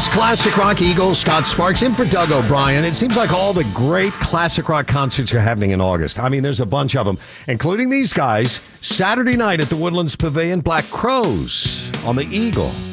Woodlands Classic Rock Eagles, Scott Sparks in for Doug O'Brien. It seems like all the great classic rock concerts are happening in August. I mean, there's a bunch of them, including these guys. Saturday night at the Woodlands Pavilion, Black Crowes on the Eagle.